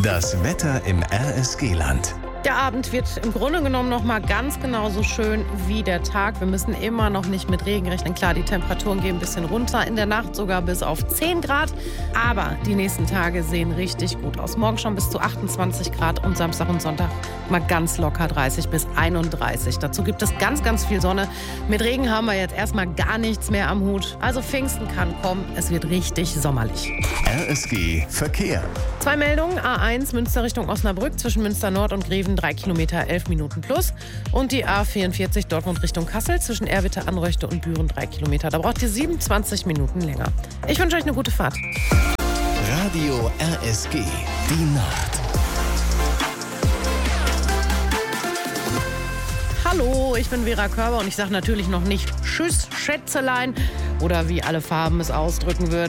Das Wetter im RSG-Land. Der Abend wird im Grunde genommen noch mal ganz genauso schön wie der Tag. Wir müssen immer noch nicht mit Regen rechnen. Klar, die Temperaturen gehen ein bisschen runter. In der Nacht sogar bis auf 10 Grad. Aber die nächsten Tage sehen richtig gut aus. Morgen schon bis zu 28 Grad und Samstag und Sonntag mal ganz locker 30 bis 31. Dazu gibt es ganz, ganz viel Sonne. Mit Regen haben wir jetzt erstmal gar nichts mehr am Hut. Also Pfingsten kann kommen. Es wird richtig sommerlich. RSG Verkehr. 2 Meldungen. A1 Münster Richtung Osnabrück zwischen Münster Nord und Greven 3 Kilometer 11 Minuten plus. Und die A44 Dortmund Richtung Kassel zwischen Erwitte, Anröchte und Büren 3 Kilometer. Da braucht ihr 27 Minuten länger. Ich wünsche euch eine gute Fahrt. Radio RSG. Die Nacht. Hallo, ich bin Vera Körber und ich sage natürlich noch nicht Tschüss, Schätzelein oder wie alle Farben es ausdrücken würden.